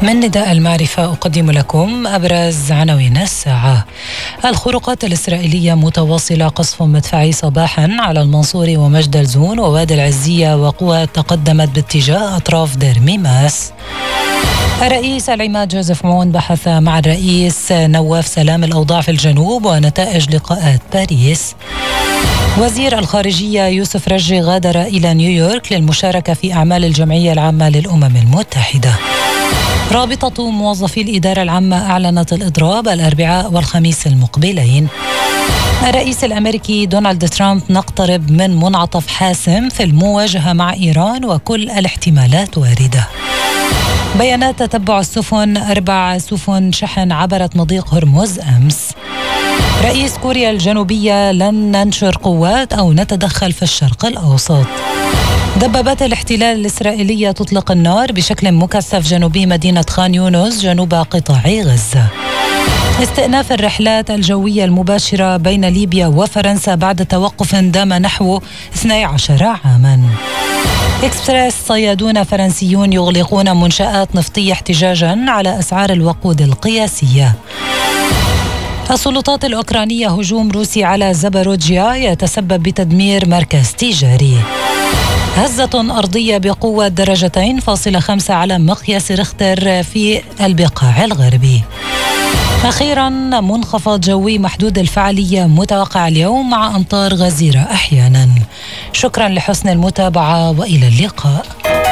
من نداء المعرفة أقدم لكم أبرز عناوين الساعة. الخروقات الإسرائيلية متواصلة، قصف مدفعي صباحا على المنصور ومجد الزون ووادي العزية، وقوى تقدمت باتجاه أطراف دير ميماس. الرئيس العماد جوزيف عون بحث مع الرئيس نواف سلام الأوضاع في الجنوب ونتائج لقاءات باريس. وزير الخارجية يوسف رجي غادر إلى نيويورك للمشاركة في أعمال الجمعية العامة للأمم المتحدة. رابطة موظفي الإدارة العامة أعلنت الإضراب الأربعاء والخميس المقبلين. الرئيس الأمريكي دونالد ترامب: نقترب من منعطف حاسم في المواجهة مع إيران وكل الاحتمالات واردة. بيانات تتبع السفن: 4 سفن شحن عبرت مضيق هرمز أمس. رئيس كوريا الجنوبية: لن ننشر قوات أو نتدخل في الشرق الأوسط. دبابات الاحتلال الإسرائيلية تطلق النار بشكل مكثف جنوبي مدينة خان يونس جنوب قطاع غزة. استئناف الرحلات الجوية المباشرة بين ليبيا وفرنسا بعد توقف دام نحو 12 عاما. إكسبريس: صيادون فرنسيون يغلقون منشآت نفطية احتجاجا على أسعار الوقود القياسية. السلطات الأوكرانية: هجوم روسي على زاباروجيا يتسبب بتدمير مركز تجاري. هزة أرضية بقوة 2.5 على مقياس ريختر في البقاع الغربي. أخيرا، منخفض جوي محدود الفعالية متوقع اليوم مع أمطار غزيرة أحيانا. شكرا لحسن المتابعة وإلى اللقاء.